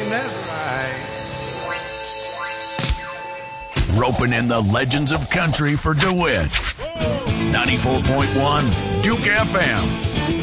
that's right. Roping in the legends of country for DeWitt. 94.1 Duke FM.